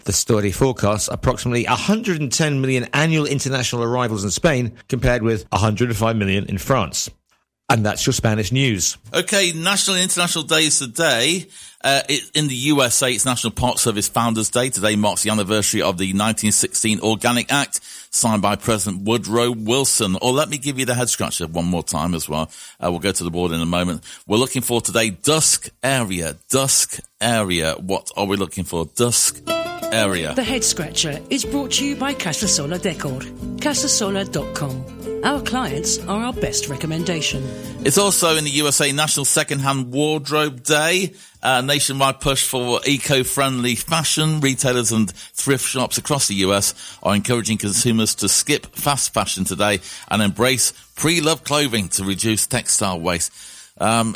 The study forecasts approximately 110 million annual international arrivals in Spain, compared with 105 million in France. And that's your Spanish news. Okay, National and International Days today. In the USA, it's National Park Service Founders Day. Today marks the anniversary of the 1916 Organic Act, signed by President Woodrow Wilson. Or let me give you the head scratcher one more time as well. We'll go to the board in a moment. We're looking for today Dusk Area. Dusk Area. What are we looking for? Dusk Area. The head scratcher is brought to you by Casasola Decor. Casasola.com. Our clients are our best recommendation. It's also in the USA National Second-Hand Wardrobe Day. Nationwide push for eco-friendly fashion. Retailers and thrift shops across the US are encouraging consumers to skip fast fashion today and embrace pre-loved clothing to reduce textile waste. To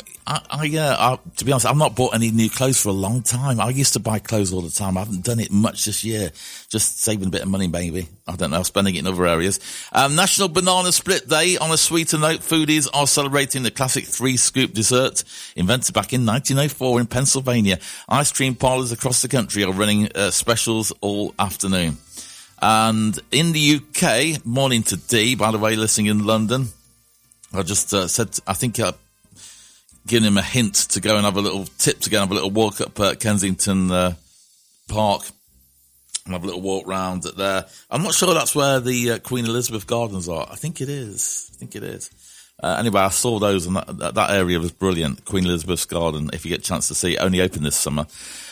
be honest, I've not bought any new clothes for a long time. I used to buy clothes all the time. I haven't done it much this year. Just saving a bit of money, maybe. I don't know, spending it in other areas. National Banana Split Day. On a sweeter note, foodies are celebrating the classic 3-scoop dessert invented back in 1904 in Pennsylvania. Ice cream parlours across the country are running specials all afternoon. And in the UK, morning to D, by the way, listening in London, I just said, I think giving him a hint to go and have a little tip to go and have a little walk up Kensington Park and have a little walk round there. I'm not sure that's where the Queen Elizabeth Gardens are. I think it is. Anyway, I saw those and that area was brilliant. Queen Elizabeth's Garden, if you get a chance to see it, only opened this summer.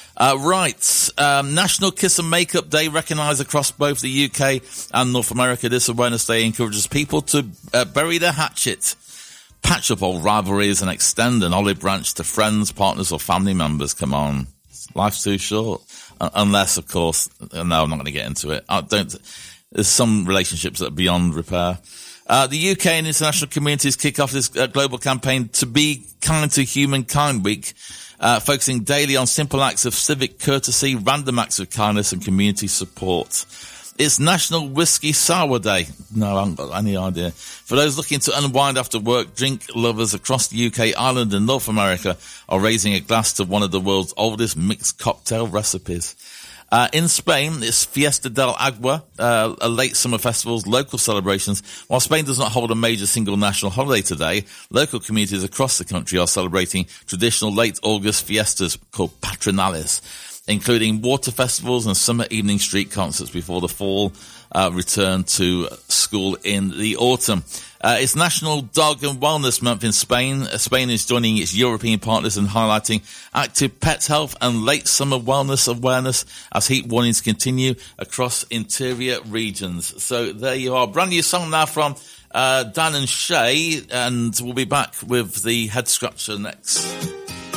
National Kiss and Makeup Day, recognised across both the UK and North America. This Awareness Day encourages people to bury their hatchet, patch up old rivalries and extend an olive branch to friends, partners or family members. Come on. Life's too short. Unless, of course, no, I'm not going to get into it. There's some relationships that are beyond repair. The UK and international communities kick off this global campaign to be kind to Humankind Week, focusing daily on simple acts of civic courtesy, random acts of kindness and community support. It's National Whiskey Sour Day. No, I haven't got any idea. For those looking to unwind after work, drink lovers across the UK, Ireland and North America are raising a glass to one of the world's oldest mixed cocktail recipes. In Spain, it's Fiesta del Agua, a late summer festival's local celebrations. While Spain does not hold a major single national holiday today, local communities across the country are celebrating traditional late August fiestas called Patronales, including water festivals and summer evening street concerts before the fall return to school in the autumn. It's National Dog and Wellness Month in Spain. Spain is joining its European partners in highlighting active pet health and late summer wellness awareness as heat warnings continue across interior regions. So there you are. Brand new song now from Dan and Shay, and we'll be back with the head scratcher next.